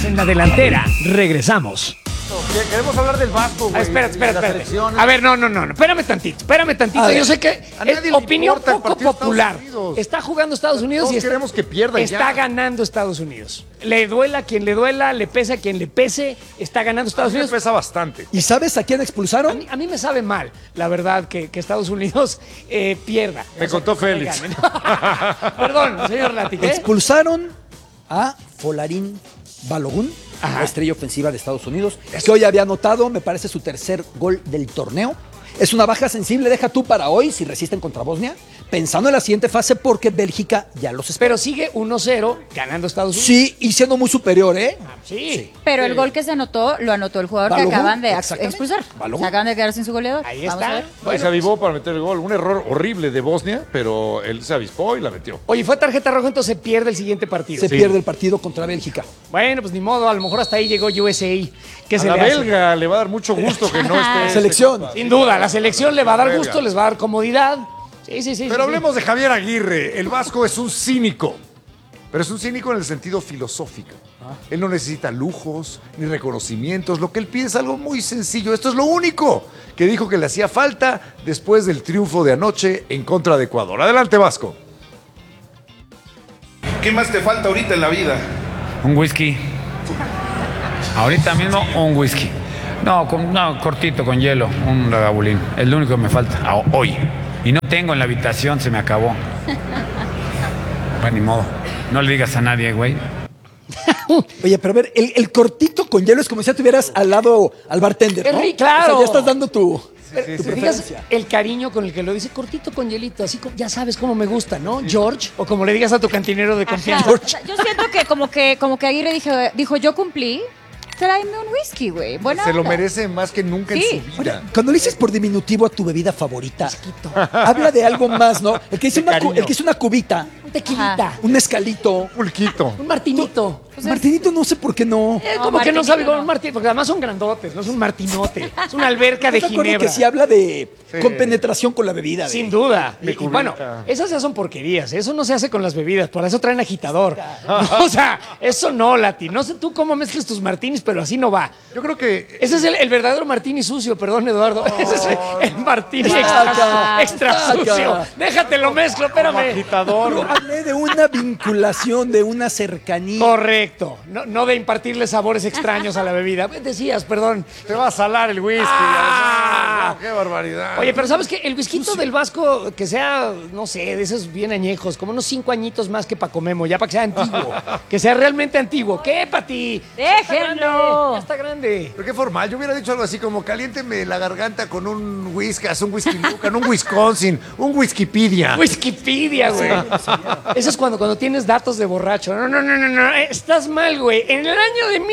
Estamos en la delantera. Regresamos. Queremos hablar del Vasco, güey. Espera. A ver, no. Espérame tantito. Yo sé que es opinión poco popular. Está jugando Estados Unidos y queremos que pierda está ganando Estados Unidos. Le duela a quien le duela, le pese a quien le pese, está ganando Estados Unidos. Pesa bastante. ¿Y sabes a quién expulsaron? A mí me sabe mal, la verdad, que Estados Unidos pierda. Me contó Félix. Perdón, señor Lati, ¿qué? Expulsaron a Folarín Balogun, Ajá. la estrella ofensiva de Estados Unidos, que hoy había anotado, me parece, su tercer gol del torneo. Es una baja sensible, deja tú para hoy, si resisten contra Bosnia, pensando en la siguiente fase porque Bélgica ya los espera. Pero sigue 1-0 ganando Estados Unidos. Sí, y siendo muy superior, ¿eh? Sí. Pero el gol que se anotó, lo anotó el jugador Balogun, que acaban de exactamente. expulsar. Balogun. Se acaban de quedar sin su goleador. Ahí Vamos a está. ver. Bueno, se avivó para meter el gol. Un error horrible de Bosnia, pero él se avispó y la metió. Oye, fue tarjeta roja, entonces se pierde el siguiente partido. Se pierde el partido contra Bélgica. Bueno, pues ni modo, a lo mejor hasta ahí llegó USA. ¿Qué A se la le hace? belga le va a dar mucho gusto que no esté. Selección. Sin duda, la selección le va a dar Belga. gusto, les va a dar comodidad. Sí. Pero hablemos de Javier Aguirre. El Vasco es un cínico. Pero es un cínico en el sentido filosófico. Él no necesita lujos ni reconocimientos. Lo que él pide es algo muy sencillo. Esto es lo único que dijo que le hacía falta después del triunfo de anoche en contra de Ecuador. Adelante, Vasco. ¿Qué más te falta ahorita en la vida? Un whisky. Ahorita mismo un whisky. No, cortito, con hielo, un ragabulín. Es lo único que me falta hoy. Y no tengo en la habitación, se me acabó. Bueno, ni modo. No le digas a nadie, güey. Oye, pero a ver, el cortito con hielo es como si ya tuvieras al lado al bartender, ¿no? Claro. O sea, ya estás dando tu Pero, tu ¿te fijas preferencia. el cariño con el que lo dice cortito con hielito? Así como, ya sabes cómo me gusta, ¿no? George, o como le digas a tu cantinero de confianza. Ajá. O sea, yo siento que como que Aguirre dijo, yo cumplí, tráeme un whisky, güey. Buena Se lo onda. merece más que nunca Sí. en su vida. Cuando le dices por diminutivo a tu bebida favorita, habla de algo más, ¿no? El que dice una cubita, Un tequilita, un mezcalito, Pulquito. un martinito. Martinito, no sé por qué no. Como que no martinito sabe con no. un martín, porque además son grandotes, no es un martinote, es una alberca de ¿Estás de acuerdo ginebra. que si habla de Sí. compenetración con la bebida? Sin duda. Y cubita. bueno, esas ya son porquerías. Eso no se hace con las bebidas. Por eso traen agitador. O sea, eso no, Lati. No sé tú cómo mezcles tus martinis, pero así no va. Yo creo que Ese es el verdadero martini sucio, perdón, Eduardo. Ese es el martini Saca, extra saca. sucio. Déjate lo mezclo, espérame. agitador. Hablé de una vinculación, de una cercanía. Correcto. No de impartirle sabores extraños a la bebida. Decías, perdón. te va a salar el whisky. Ah. No, qué barbaridad. Oye, pero ¿sabes qué? El whisky del Vasco, que sea, no sé, de esos bien añejos, como unos 5 añitos más que Paco Memo, ya para que sea antiguo. Que sea realmente antiguo. ¿Qué, Pati? ¡Déjenlo! Ya está grande. Pero qué formal. Yo hubiera dicho algo así como caliénteme la garganta con un whiskas, un whisky Lucan, un Wisconsin, un Wikipedia. Wikipedia, güey. Eso es cuando tienes datos de borracho. No. Estás mal, güey. En el año de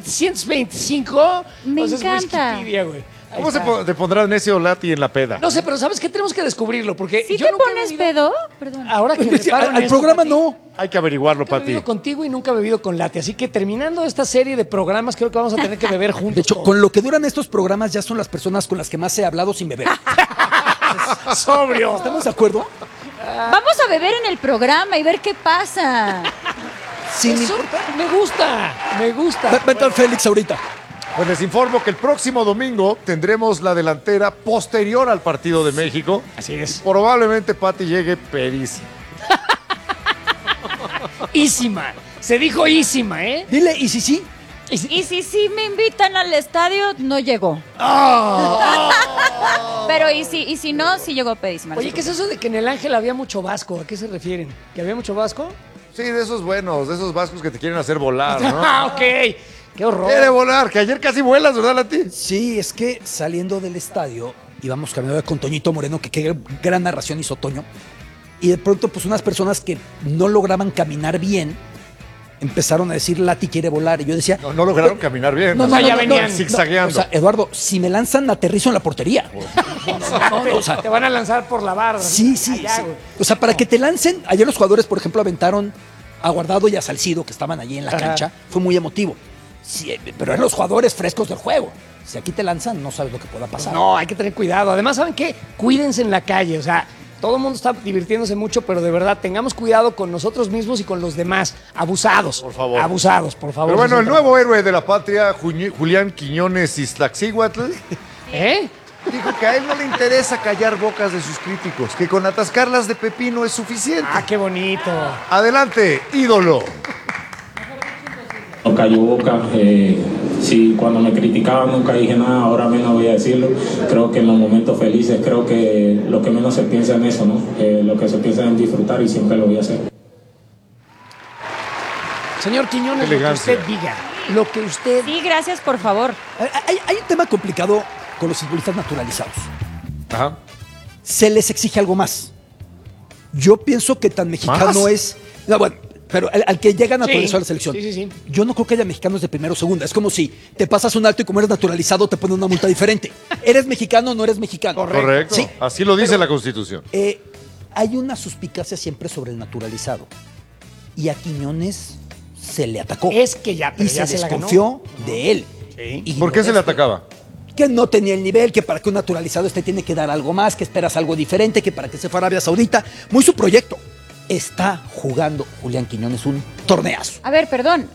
1725, Me pues encanta. es Wikipedia, güey. Ahí ¿Cómo está. te pondrás necio Lati en la peda? No sé, pero ¿sabes qué? Tenemos que descubrirlo, porque ¿Sí yo te nunca he pones bebido- pedo? Perdón. Ahora que me paro en Al esto, programa Pati, no. Hay que averiguarlo, nunca he Pati. bebido contigo y nunca he bebido con Lati. Así que terminando esta serie de programas, creo que vamos a tener que beber juntos. De hecho, todos. con lo que duran estos programas ya son las personas con las que más he hablado sin beber. sobrio. ¿Estamos de acuerdo? Vamos a beber en el programa y ver qué pasa. Sin Eso importar. me gusta, me gusta. Va a entrar Félix ahorita. Pues les informo que el próximo domingo tendremos la delantera posterior al partido de México. Así es. Probablemente Pati llegue perísima. Ísima. Se dijo ísima, ¿eh? Dile, ¿y si sí? Y si sí me invitan al estadio, no llegó. Pero y si no, sí llegó pedísima. Oye, ¿qué es eso de que en el Ángel había mucho vasco? ¿A qué se refieren? ¿Que había mucho vasco? Sí, de esos buenos, de esos vascos que te quieren hacer volar, ¿no? Ah, ok. Qué horror. Quiere volar, que ayer casi vuelas, ¿verdad, Lati? Sí, es que saliendo del estadio íbamos caminando con Toñito Moreno, que qué gran narración hizo Toño. Y de pronto, pues unas personas que no lograban caminar bien empezaron a decir, Lati quiere volar. Y yo decía, No lograron caminar bien. no, ya venían zigzagueando. O sea, Eduardo, si me lanzan, aterrizo en la portería. O sea, te van a lanzar por la barra. Sí. Allá, güey. O sea, para que te lancen, ayer los jugadores, por ejemplo, aventaron a Guardado y a Salcido, que estaban allí en la Ajá. cancha. Fue muy emotivo. Sí, pero eran los jugadores frescos del juego. Si aquí te lanzan, no sabes lo que pueda pasar. No, hay que tener cuidado. Además, ¿saben qué? Cuídense en la calle. O sea, todo el mundo está divirtiéndose mucho, pero de verdad, tengamos cuidado con nosotros mismos y con los demás. Abusados. Por favor. Abusados, por favor. Pero bueno, el Eso nuevo héroe de la patria, Julián Quiñones Iztaccíhuatl, ¿Eh? dijo que a él no le interesa callar bocas de sus críticos, que con atascarlas de pepino es suficiente. Ah, qué bonito. Adelante, ídolo. No cayó boca. Sí, cuando me criticaban nunca dije nada, ahora menos voy a decirlo. Creo que en los momentos felices, creo que lo que menos se piensa en eso, ¿no? Lo que se piensa en disfrutar y siempre lo voy a hacer. Señor Quiñones, lo que Elegancia. usted diga. Lo que usted... Sí, gracias, por favor. Hay un tema complicado con los futbolistas naturalizados. Ajá. Se les exige algo más. Yo pienso que tan mexicano ¿Más? es... No, bueno, pero al que llega naturalizado a la selección. Sí. Yo no creo que haya mexicanos de primera o segunda. Es como si te pasas un alto y como eres naturalizado te ponen una multa diferente. ¿Eres mexicano o no eres mexicano? Correcto. Sí. Así lo dice la Constitución. Hay una suspicacia siempre sobre el naturalizado. Y a Quiñones se le atacó. Es que ya, pero y ya se se la ganó. desconfió de él. Sí. Y ¿Por qué se le atacaba? Que no tenía el nivel, que para que un naturalizado tiene que dar algo más, que esperas algo diferente, que para que se fuera a Arabia Saudita. Muy su proyecto. Está jugando Julián Quiñones un torneazo. A ver, perdón,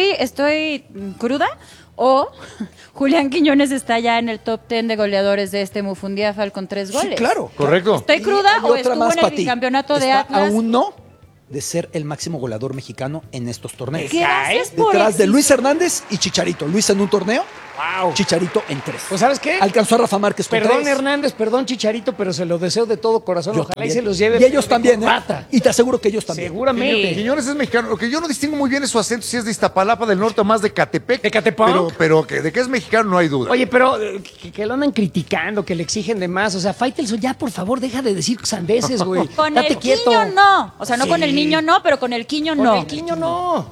¿estoy cruda? ¿O Julián Quiñones está ya en el top 10 de goleadores de este Mufundiafal con 3 goles? Sí, claro. Correcto. ¿Estoy cruda Y o otra estuvo más, en el Pati. bicampeonato de Está Atlas? a uno de ser el máximo goleador mexicano en estos torneos. Gracias por Detrás de existir. Luis Hernández y Chicharito. Luis en un torneo, Wow. Chicharito en 3. Pues, ¿sabes qué? Alcanzó a Rafa Márquez con Perdón, 3. Hernández, perdón, Chicharito, pero se lo deseo de todo corazón. Yo Ojalá también. y se los lleve. Y ellos de también, corbata. Y te aseguro que ellos también. Seguramente. Quiñones es mexicano. Lo que yo no distingo muy bien es su acento, si es de Iztapalapa del Norte o más de Catepec. ¿De Catepec? Pero que de que es mexicano no hay duda. Oye, pero que lo andan criticando, que le exigen de más. O sea, Faitelson, ya por favor, deja de decir sandeces, güey. Con Date el quieto. Quiño no. O sea, no Sí. con el niño no, pero con el Quiño Con no. el Quiño no.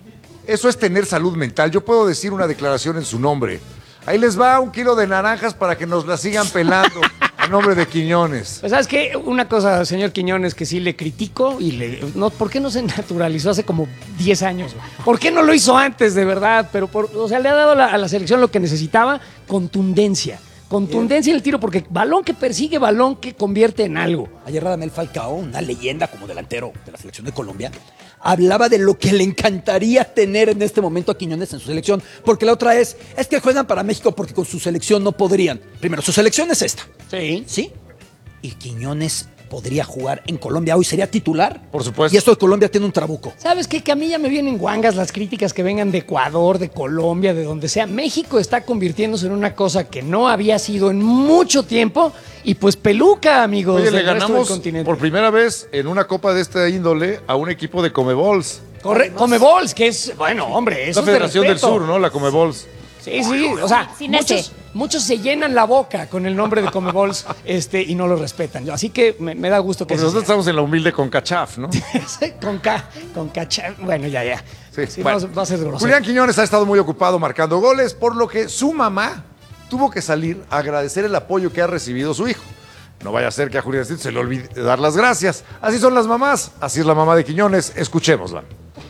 Eso es tener salud mental. Yo puedo decir una declaración en su nombre. Ahí les va 1 kilo de naranjas para que nos la sigan pelando a nombre de Quiñones. Pues, ¿sabes qué? Una cosa, señor Quiñones, que sí le critico y no, ¿por qué no se naturalizó hace como 10 años? ¿Por qué no lo hizo antes, de verdad? Pero, o sea, le ha dado a la selección lo que necesitaba, contundencia. Contundencia en el tiro, porque balón que persigue, balón que convierte en algo. Ayer Radamel Falcao, una leyenda como delantero de la selección de Colombia, hablaba de lo que le encantaría tener en este momento a Quiñones en su selección, porque la otra es que juegan para México porque con su selección no podrían. Primero, su selección es esta, Sí. ¿sí? Y Quiñones podría jugar en Colombia hoy, sería titular. Por supuesto. Y esto de Colombia tiene un trabuco. ¿Sabes qué? Que a mí ya me vienen guangas las críticas que vengan de Ecuador, de Colombia, de donde sea. México está convirtiéndose en una cosa que no había sido en mucho tiempo y pues peluca, amigos. Oye, le del resto del ganamos continente. por primera vez en una copa de esta índole a un equipo de Comebols. Comebols, que es, bueno, hombre, Es eso la es de Federación del respeto. Sur, ¿no? La Comebols. Sí, sí, o sea, Sin ese. muchos se llenan la boca con el nombre de Comebols y no lo respetan. Así que me da gusto que Porque así nosotros sea. estamos en la humilde CONCACHAF, ¿no? con cacha. Bueno, ya. Sí, Bueno. va a ser grosero. Julián Quiñones ha estado muy ocupado marcando goles, por lo que su mamá tuvo que salir a agradecer el apoyo que ha recibido su hijo. No vaya a ser que a Julián se le olvide dar las gracias. Así son las mamás, así es la mamá de Quiñones. Escuchémosla.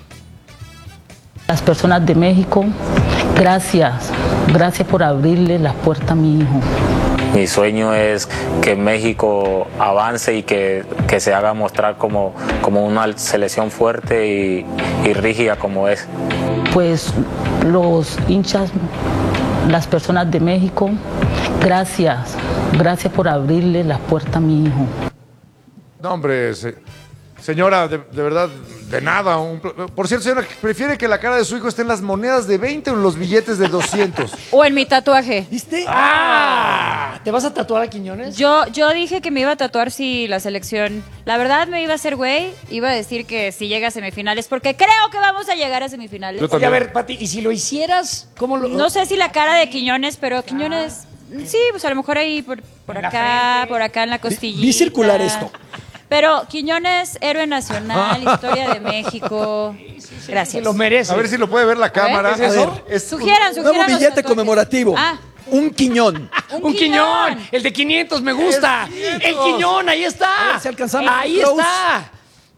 Las personas de México, gracias por abrirle la puerta a mi hijo. Mi sueño es que México avance y que se haga mostrar como una selección fuerte y rígida como es. Pues los hinchas, las personas de México, gracias por abrirle la puerta a mi hijo. No, hombre, señora, de verdad, de nada. Por cierto, señora, ¿prefiere que la cara de su hijo esté en las monedas de 20 o en los billetes de 200? O en mi tatuaje. ¿Viste? ¿Te vas a tatuar a Quiñones? Yo dije que me iba a tatuar si la selección, la verdad me iba a hacer güey, iba a decir que si llega a semifinales, porque creo que vamos a llegar a semifinales. Yo Oye, a también. ver, Pati, ¿y si lo hicieras? ¿Cómo lo...? No sé si la cara de Quiñones, pero Quiñones, sí, pues a lo mejor ahí por En la acá, frente. por acá en la costillita. Vi circular esto. Pero Quiñones, héroe nacional, historia de México. Gracias. Se lo merece. A ver si lo puede ver la cámara. ¿es eso? A ver, es- Sugieran Nuevo los billete tatuajes. conmemorativo. Ah, Un Quiñón. ¡Un Quiñón! El de 500 me gusta. El Quiñón, ahí A está. ver si alcanzamos. Ahí Close. está.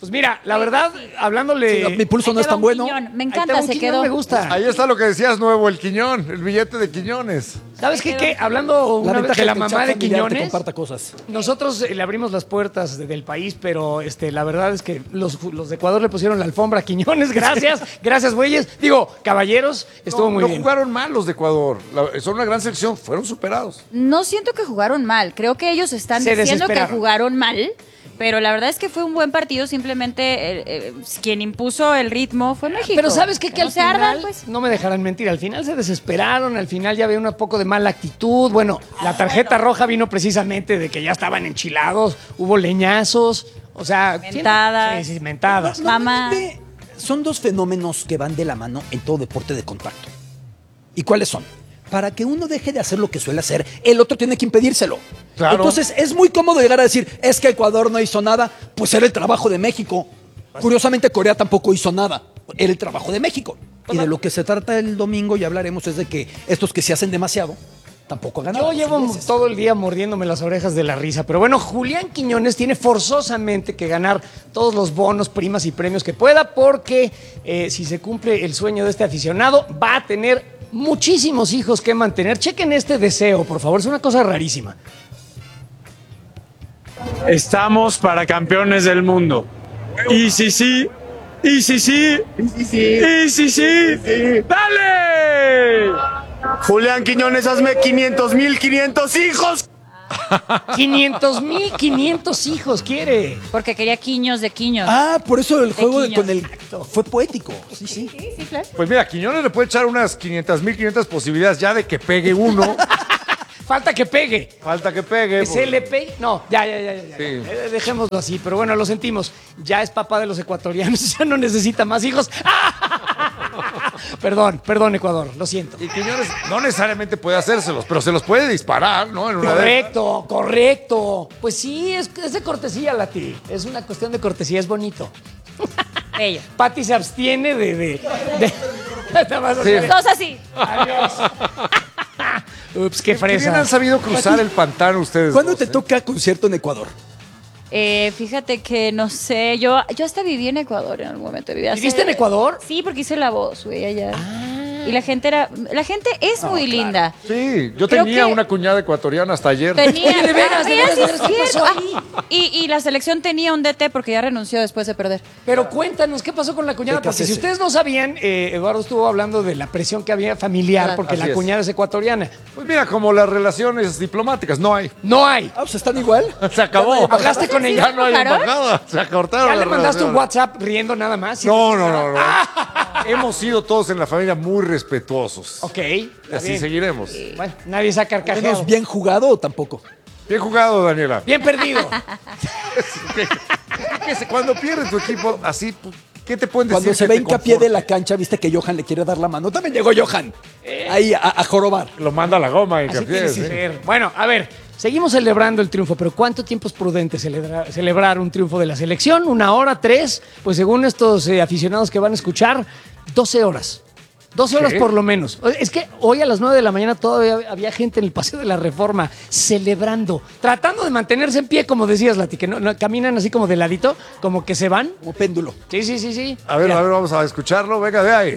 Pues mira, la verdad, hablándole... Sí, mi pulso no es tan bueno. Quiñón. Me Ahí encanta, está un se Quiñón, quedó. me gusta. Ahí está lo que decías nuevo, el Quiñón, el billete de Quiñones. ¿Sabes qué? Hablando una vez de la mamá de Quiñones, comparta cosas. nosotros le abrimos las puertas del país, pero la verdad es que los de Ecuador le pusieron la alfombra a Quiñones. Gracias, gracias, güeyes. Digo, caballeros, estuvo muy bien. No jugaron mal los de Ecuador. Son una gran selección, fueron superados. No siento que jugaron mal. Creo que ellos están Se diciendo que desesperaron. jugaron mal. Pero la verdad es que fue un buen partido. Simplemente quien impuso el ritmo fue México. Pero ¿sabes qué? Que no al se final, ardan, pues. no me dejarán mentir, al final se desesperaron, al final ya había un poco de mala actitud. Bueno, la tarjeta roja vino precisamente de que ya estaban enchilados, hubo leñazos, o sea... Mentadas. Sí, mentadas. Mamá. Normalmente son dos fenómenos que van de la mano en todo deporte de contacto. ¿Y cuáles son? Para que uno deje de hacer lo que suele hacer, el otro tiene que impedírselo. Claro. Entonces es muy cómodo llegar a decir, es que Ecuador no hizo nada, pues era el trabajo de México. Curiosamente Corea tampoco hizo nada, era el trabajo de México. Y de lo que se trata el domingo, ya hablaremos, es de que estos que se hacen demasiado, tampoco han ganado. Yo llevo todo el día mordiéndome las orejas de la risa, pero bueno, Julián Quiñones tiene forzosamente que ganar todos los bonos, primas y premios que pueda, porque si se cumple el sueño de este aficionado, va a tener muchísimos hijos que mantener. Chequen este deseo, por favor, es una cosa rarísima. Estamos para campeones del mundo. Y sí, sí, y sí, sí, y sí, sí, ¡dale! Julián Quiñones, hazme 500,500 hijos. 500,500 hijos quiere. Porque quería quiños de quiños. Ah, por eso el juego Quiñones. con el fue poético. Sí, sí. Sí, claro. Pues mira, Quiñones le puede echar unas 500,500 posibilidades ya de que pegue uno. Falta que pegue. Falta que pegue. ¿Que se le pegue? No, ya. Sí. Dejémoslo así, pero bueno, lo sentimos. Ya es papá de los ecuatorianos, ya no necesita más hijos. Perdón, Ecuador, lo siento. Y Quiñones no necesariamente puede hacérselos, pero se los puede disparar, ¿no? En una Correcto. Pues sí, es de cortesía, Lati. Es una cuestión de cortesía, es bonito. Bello. Pati se abstiene de... Te vas a hacer- Dos así. Adiós. Ups, qué ¿Qué bien fresa. han sabido cruzar el pantano ustedes ¿Cuándo dos, te toca concierto en Ecuador? Fíjate que no sé, yo hasta viví en Ecuador en algún momento. ¿Viviste en Ecuador? Sí, porque hice la voz, güey, allá. Y la gente es muy linda. Sí, yo Creo tenía que- una cuñada ecuatoriana hasta ayer. Tenía, Oye, de veras, sí, ¿qué es cierto. pasó Ah, ahí? y la selección tenía un DT porque ya renunció después de perder. Pero cuéntanos, ¿qué pasó con la cuñada? ¿Qué Porque si haces? ustedes no sabían, Eduardo estuvo hablando de la presión que había familiar Claro. porque Así la es. cuñada es ecuatoriana. Pues mira, como las relaciones diplomáticas, no hay. No hay. Ah, pues están igual. Se acabó. ¿Hablaste con ella? Ya no hay ¿Embajador? embajada. Se acortaron ¿Ya las le mandaste un relaciones. WhatsApp riendo nada más? No. Hemos sido todos en la familia muy respetuosos. Ok. Y está así bien. seguiremos. Bueno, nadie se ha carcajeado. ¿Menos bien jugado o tampoco? Bien jugado, Daniela. Bien perdido. Cuando pierde tu equipo, así, pues, ¿qué te pueden decir? Cuando se que ve te hincapié de conforte? la cancha, viste que Johan le quiere dar la mano. También llegó Johan. Ahí a jorobar. Lo manda a la goma, Así hincapié. tiene que ¿sí? ser. Bueno, a ver, seguimos celebrando el triunfo, pero ¿cuánto tiempo es prudente celebrar un triunfo de la selección? ¿1 hora, 3? Pues según estos aficionados que van a escuchar, 12 horas. 12 horas ¿Qué? por lo menos. Es que hoy a las 9 de la mañana todavía había gente en el Paseo de la Reforma celebrando, tratando de mantenerse en pie, como decías, Lati, que no caminan así como de ladito, como que se van. Como péndulo. Sí. A ver, vamos a escucharlo. Venga, de ahí.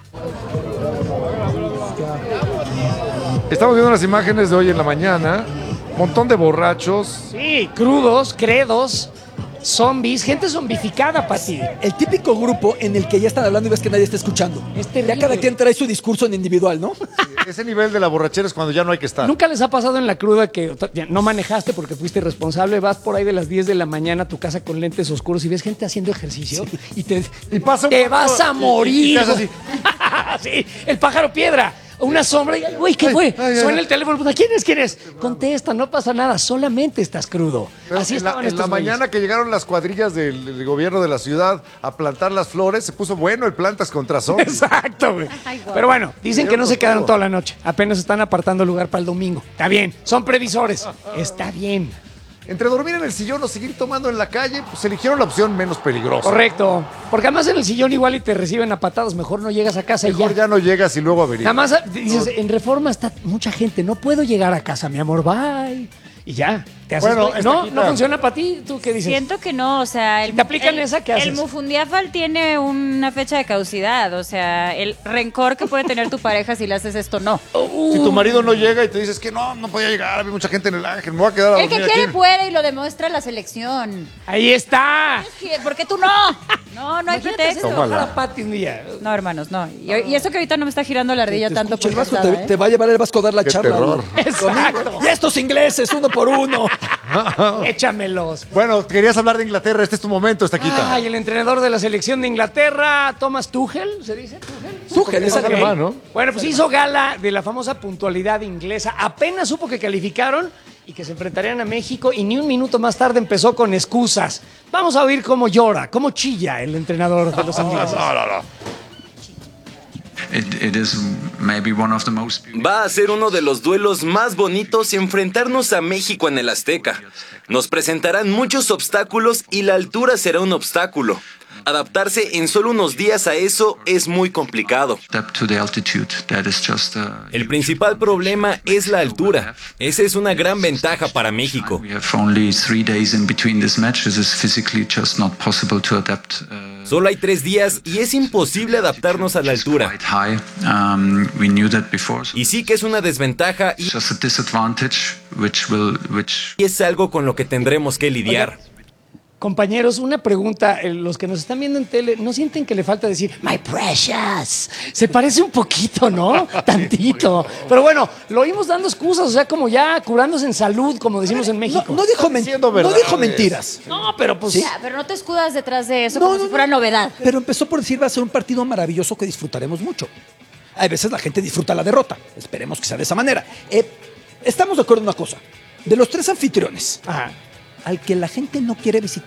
Estamos viendo las imágenes de hoy en la mañana. Montón de borrachos. Sí, crudos, credos, zombies, gente zombificada, Pati. El típico grupo en el que ya están hablando y ves que nadie está escuchando. Es terrible. Ya cada quien trae su discurso en individual, ¿no? Ese nivel de la borrachera es cuando ya no hay que estar. ¿Nunca les ha pasado en la cruda que ya no manejaste porque fuiste irresponsable? Vas por ahí de las 10 de la mañana a tu casa con lentes oscuros y ves gente haciendo ejercicio y pasa un te poco- vas a y morir. te haces Sí, el pájaro piedra. Una sombra y, güey, ¿qué fue? Suena el teléfono. ¿Quién es? Contesta, no pasa nada, solamente estás crudo. Pero Así en la, estaban en la estos güeyes. mañana que llegaron las cuadrillas del gobierno de la ciudad a plantar las flores, se puso bueno el plantas contra zombies. Exacto, güey. Pero bueno, dicen que no se quedaron toda la noche. Apenas están apartando lugar para el domingo. Está bien, son previsores. Está bien. Entre dormir en el sillón o seguir tomando en la calle, pues eligieron la opción menos peligrosa. Correcto. Porque además en el sillón igual y te reciben a patadas. Mejor no llegas a casa y Mejor ya. ya no llegas y luego Nada averiguas. más dices, en Reforma está mucha gente. No puedo llegar a casa, mi amor. Bye. y ya. Te haces Bueno, güey. ¿No funciona para ti? ¿Tú qué dices? Siento que no, o sea... Si te aplican esa, ¿qué haces? El Mufundiafal tiene una fecha de caducidad, o sea, el rencor que puede tener tu pareja si le haces esto, no. Si tu marido no llega y te dices que no podía llegar, había mucha gente en el Ángel, me voy a quedar a El que dormir quiere aquí. puede y lo demuestra la selección. Ahí está. ¿Por qué tú no? No hay pretexto. Tómala. A Pati un día. No, hermanos, no. Y eso que ahorita no me está girando la ardilla tanto Escucha, por el Vasco cansada, te va a llevar el Vasco a dar la Qué charla. terror. Exacto. Y estos ingleses, 1 por 1. Échamelos. Bueno, querías hablar de Inglaterra, este es tu momento, Estaquita. Ay, el entrenador de la selección de Inglaterra, Thomas Tuchel, ¿se dice Tuchel? Tuchel, es Ok. alemán, ¿no? Bueno, pues hizo gala de la famosa puntualidad inglesa. Apenas supo que calificaron y que se enfrentarían a México y ni un minuto más tarde empezó con excusas. Vamos a oír cómo llora, cómo chilla el entrenador de los ingleses. Va a ser uno de los duelos más bonitos enfrentarnos a México en el Azteca. Nos presentarán muchos obstáculos y la altura será un obstáculo. Adaptarse en solo unos días a eso es muy complicado. El principal problema es la altura. Esa es una gran ventaja para México. Solo hay 3 días y es imposible adaptarnos a la altura. Y sí que es una desventaja y es algo con lo que tendremos que lidiar. Compañeros, una pregunta. Los que nos están viendo en tele, ¿no sienten que le falta decir my precious? Se parece un poquito, ¿no? Tantito. Pero bueno, lo oímos dando excusas, o sea, como ya curándose en salud, como decimos en México. No dijo mentiras. No, pero pues... Ya, pero no te escudas detrás de eso como si fuera novedad. Pero empezó por decir va a ser un partido maravilloso que disfrutaremos mucho. Hay veces la gente disfruta la derrota. Esperemos que sea de esa manera. Estamos de acuerdo en una cosa. De los 3 anfitriones, al que la gente no quiere visitar